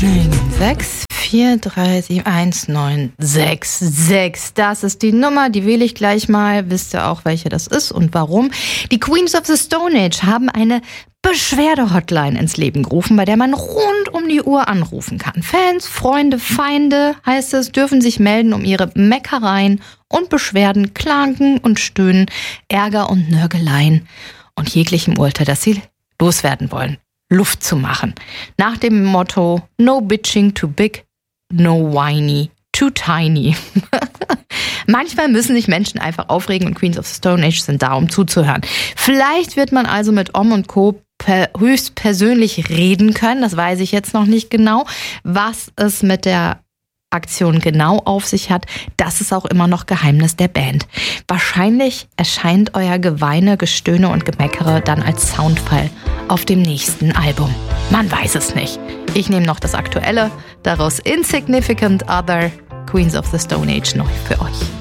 6437196. Das ist die Nummer, die wähle ich gleich mal. Wisst ihr auch, welche das ist und warum? Die Queens of the Stone Age haben eine Beschwerde-Hotline ins Leben gerufen, bei der man rund um die Uhr anrufen kann. Fans, Freunde, Feinde, heißt es, dürfen sich melden, um ihre Meckereien und Beschwerden, Klagen und Stöhnen, Ärger und Nörgeleien und jeglichem Urteil, das sie loswerden wollen, Luft zu machen. Nach dem Motto No bitching too big, no whiny too tiny. Manchmal müssen sich Menschen einfach aufregen und Queens of the Stone Age sind da, um zuzuhören. Vielleicht wird man also mit Om und Co. höchstpersönlich reden können. Das weiß ich jetzt noch nicht genau. Was es mit der Aktion genau auf sich hat, das ist auch immer noch Geheimnis der Band. Wahrscheinlich erscheint euer Geweine, Gestöhne und Gemeckere dann als Soundfall auf dem nächsten Album. Man weiß es nicht. Ich nehme noch das Aktuelle, daraus Insignificant Other, Queens of the Stone Age noch für euch.